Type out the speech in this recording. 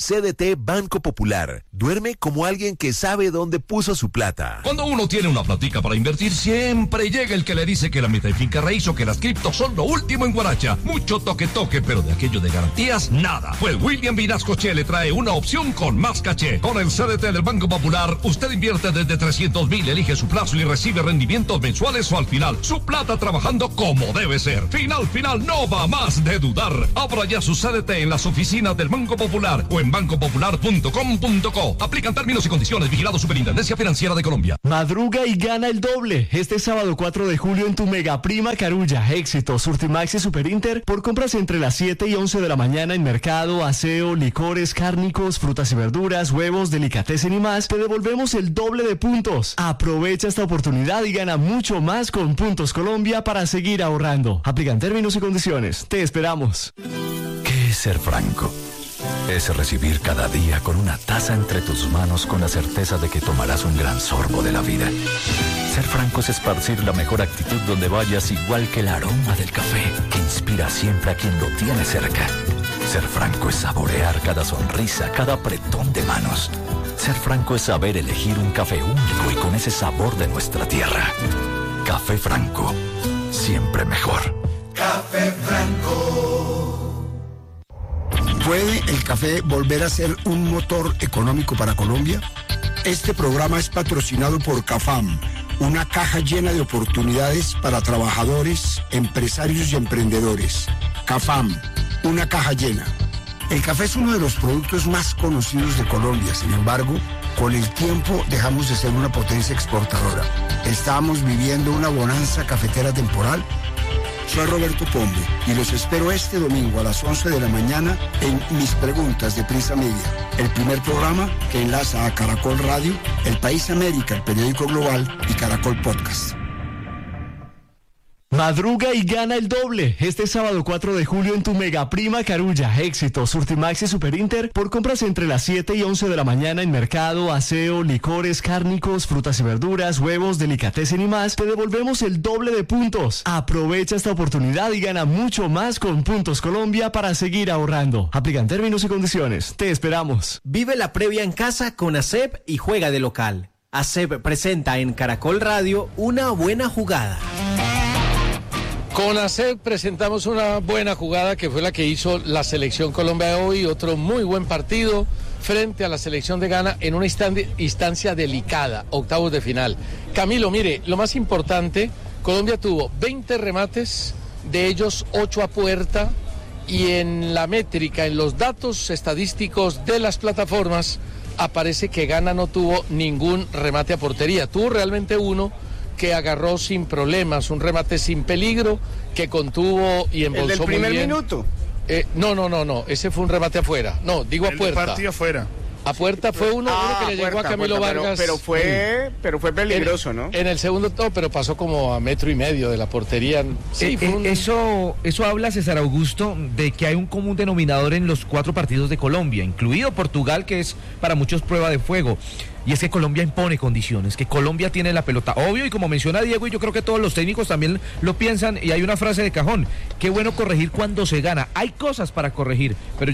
CDT Banco Popular. Duerme como alguien que sabe dónde puso su plata. Cuando uno tiene una platica para invertir, siempre llega el que le dice que la meta en finca raíz o que las criptos son lo último en guaracha. Mucho toque, pero de aquello de garantías, nada. Pues William Vinascoche le trae una opción con más caché. Con el CDT del Banco Popular, usted invierte desde 300,000, elige su plazo y recibe rendimientos mensuales o al final, su plata trabajando como debe ser. Final, no va más de dudar. Abra ya su CDT en las oficinas del Banco Popular o en bancopopular.com.co. Aplican términos y condiciones. Vigilado Superintendencia Financiera de Colombia. Madruga y gana el doble. Este sábado 4 de julio en tu Mega Prima Carulla, Éxito, Surtimax y Superinter por compras entre las 7 y 11 de la mañana en mercado, aseo, licores, cárnicos, frutas y verduras, huevos, delicatessen y más. Te devolvemos el doble de puntos. Aprovecha esta oportunidad y gana mucho más con Puntos Colombia para seguir ahorrando. Aplican términos y condiciones. Te esperamos. ¿Qué es ser franco? Es recibir cada día con una taza entre tus manos con la certeza de que tomarás un gran sorbo de la vida. Ser franco es esparcir la mejor actitud donde vayas, igual que el aroma del café que inspira siempre a quien lo tiene cerca. Ser franco es saborear cada sonrisa, cada apretón de manos. Ser franco es saber elegir un café único y con ese sabor de nuestra tierra. Café Franco, siempre mejor. Café Franco. ¿Puede el café volver a ser un motor económico para Colombia? Este programa es patrocinado por CAFAM, una caja llena de oportunidades para trabajadores, empresarios y emprendedores. CAFAM, una caja llena. El café es uno de los productos más conocidos de Colombia. Sin embargo, con el tiempo dejamos de ser una potencia exportadora. Estamos viviendo una bonanza cafetera temporal. Soy Roberto Pombe y los espero este domingo a las 11 de la mañana en Mis Preguntas de Prisa Media, el primer programa que enlaza a Caracol Radio, El País América, el periódico global, y Caracol Podcast. Madruga y gana el doble. Este sábado 4 de julio en tu Mega Prima Carulla, Éxito, Surtimax y Superinter por compras entre las 7 y 11 de la mañana en mercado, aseo, licores, cárnicos, frutas y verduras, huevos, delicatessen y más. Te devolvemos el doble de puntos. Aprovecha esta oportunidad y gana mucho más con Puntos Colombia para seguir ahorrando. Aplican términos y condiciones. Te esperamos. Vive la previa en casa con ASEP y juega de local. ASEP presenta en Caracol Radio Una Buena Jugada. Con ASEP presentamos una buena jugada que fue la que hizo la Selección Colombia de hoy, otro muy buen partido frente a la Selección de Ghana en una instancia delicada, octavos de final. Camilo, mire, lo más importante, Colombia tuvo 20 remates, de ellos 8 a puerta, y en la métrica, en los datos estadísticos de las plataformas, aparece que Ghana no tuvo ningún remate a portería, tuvo realmente uno que agarró sin problemas, un remate sin peligro, que contuvo y embolsó muy bien. ¿El del primer minuto? No, ese fue un remate afuera. No, digo a puerta. El partido afuera. A puerta fue uno que le llegó a Camilo Vargas. Pero fue peligroso, ¿no? En el segundo, pero pasó como a 1.5 metros de la portería. Sí, eso habla, César Augusto, de que hay un común denominador en los 4 partidos de Colombia, incluido Portugal, que es para muchos prueba de fuego. Y es que Colombia impone condiciones, que Colombia tiene la pelota. Obvio, y como menciona Diego, y yo creo que todos los técnicos también lo piensan, y hay una frase de cajón: qué bueno corregir cuando se gana. Hay cosas para corregir, pero